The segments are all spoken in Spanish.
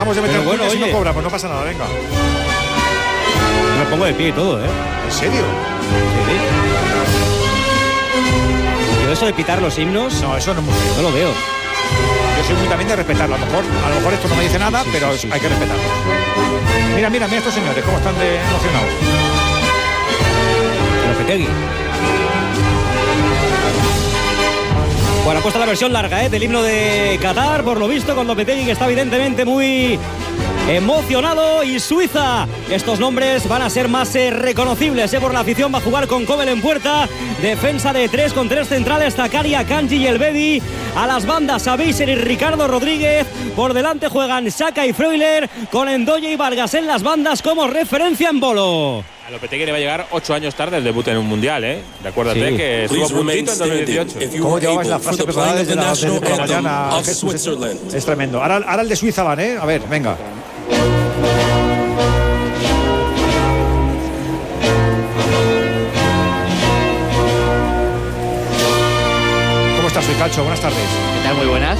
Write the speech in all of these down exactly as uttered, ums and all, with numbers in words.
Vamos a meter Pero bueno, puños y no oye. cobra, pues no pasa nada, venga. Me pongo de pie y todo, ¿eh? ¿En serio? Sí. Yo eso de pitar los himnos, No, eso no es muy feo. no lo veo. Yo soy muy también de respetarlo. A lo mejor, a lo mejor esto no me dice nada, sí, pero sí, sí, hay sí. que respetarlo. Mira, mira, mira estos señores, cómo están de emocionados. Lopetegui. Bueno, ha puesto la versión larga, ¿eh? Del himno de Qatar, por lo visto, con Lopetegui, que está evidentemente muy emocionado. Y Suiza, estos nombres van a ser más eh, reconocibles, ¿eh? Por la afición. Va a jugar con Kobel en puerta, defensa de tres con tres centrales, Zakaria, Kanji y Elvedi. A las bandas, a Beiser y Ricardo Rodríguez. Por delante juegan Saka y Freuler, con Endoye y Vargas en las bandas como referencia en Bolo. A Lopetegui le va a llegar ocho años tarde el debut en un mundial, ¿eh? Acuérdate Sí. que estuvo a puntito en dos mil dieciocho. ¿Cómo llevabas la frase preparada desde la, desde por la mañana? Jesús? Es, es tremendo. Ahora, ahora el de Suiza van, ¿eh? A ver, venga. ¿Cómo estás, soy Cacho? Buenas tardes. ¿Qué tal? Muy buenas.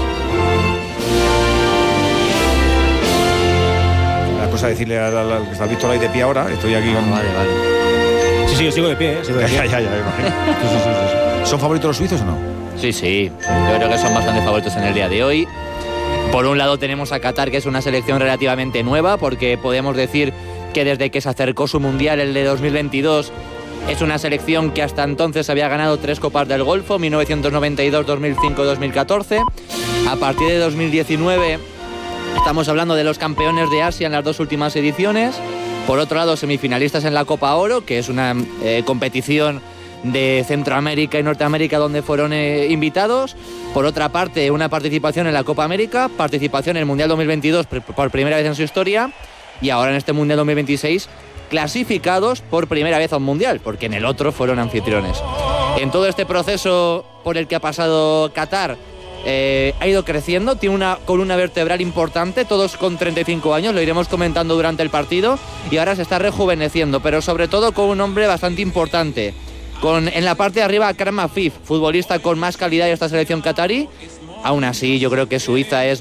Una cosa decirle al, al, al que está visto ahí de pie ahora. Estoy aquí con... Vale, vale. Sí, sí, yo sigo de pie, ¿eh? Sigo de pie. Ya, ya, ya, me imagino. Sí, sí, sí, sí. ¿Son favoritos los suizos o no? Sí, sí. Yo creo que son bastante favoritos en el día de hoy. Por un lado tenemos a Qatar, que es una selección relativamente nueva, porque podemos decir que desde que se acercó su mundial, el de dos mil veintidós, es una selección que hasta entonces había ganado tres Copas del Golfo, mil novecientos noventa y dos, dos mil cinco y dos mil catorce. A partir de dos mil diecinueve estamos hablando de los campeones de Asia en las dos últimas ediciones. Por otro lado, semifinalistas en la Copa Oro, que es una eh, competición de Centroamérica y Norteamérica donde fueron eh, invitados. Por otra parte, una participación en la Copa América, participación en el Mundial dos mil veintidós por, por primera vez en su historia, y ahora en este Mundial dos mil veintiséis clasificados por primera vez a un Mundial, porque en el otro fueron anfitriones. En todo este proceso por el que ha pasado Qatar, eh, ha ido creciendo, tiene una columna vertebral importante, todos con treinta y cinco años, lo iremos comentando durante el partido, y ahora se está rejuveneciendo, pero sobre todo con un hombre bastante importante. Con, en la parte de arriba, Akram Afif, futbolista con más calidad de esta selección qatarí. Aún así, yo creo que Suiza es